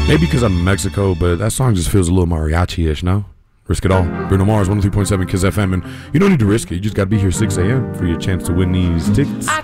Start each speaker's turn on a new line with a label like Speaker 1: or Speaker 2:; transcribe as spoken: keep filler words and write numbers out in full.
Speaker 1: Maybe because I'm in Mexico, but that song just feels a little mariachi-ish, no? Risk It All. Bruno Mars, one oh three point seven Kiss F M. And you don't need to risk it. You just got to be here six a m for your chance to win these tickets.
Speaker 2: I